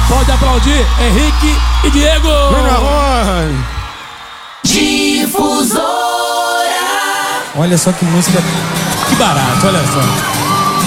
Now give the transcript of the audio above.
Pode aplaudir Henrique e Diego. Difusora. Olha só que música, que barato, olha só.